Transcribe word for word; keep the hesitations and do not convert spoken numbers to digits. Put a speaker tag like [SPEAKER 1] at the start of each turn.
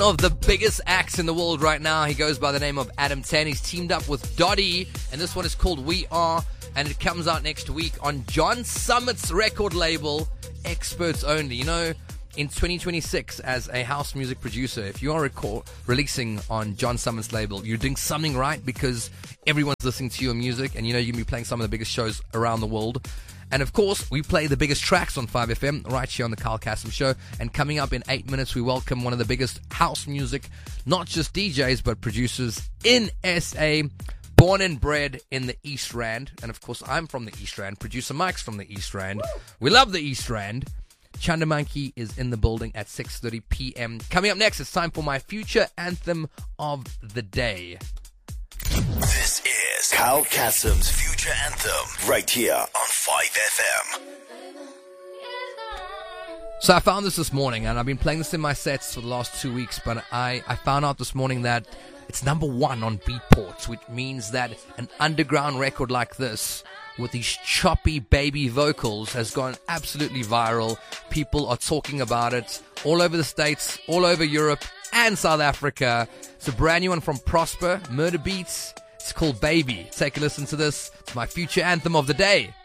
[SPEAKER 1] Of the biggest acts in the world right now. He goes by the name of Adam ten. He's teamed up with Dottie, and this one is called We Are, and it comes out next week on John Summit's record label, Experts Only. You know, in twenty twenty-six, as a house music producer, if you are record- releasing on John Summit's label, you're doing something right, because everyone's listening to your music, and you know you're going to be playing some of the biggest shows around the world. And of course, we play the biggest tracks on five F M right here on the Carl Cassim Show. And coming up in eight minutes, we welcome one of the biggest house music, not just D Js, but producers in S A, born and bred in the East Rand. And of course, I'm from the East Rand. Producer Mike's from the East Rand. We love the East Rand. Chanda Monkey is in the building at six thirty p.m. Coming up next, it's time for my future anthem of the day.
[SPEAKER 2] This is Carl Cassim's Future Anthem, right here on five F M.
[SPEAKER 1] So I found this this morning, and I've been playing this in my sets for the last two weeks, but I, I found out this morning that it's number one on Beatport, which means that an underground record like this, with these choppy baby vocals, has gone absolutely viral. People are talking about it all over the States, all over Europe, and South Africa. It's a brand new one from Prosper, Murder Beats. It's called Baby. Take a listen to this. It's my future anthem of the day.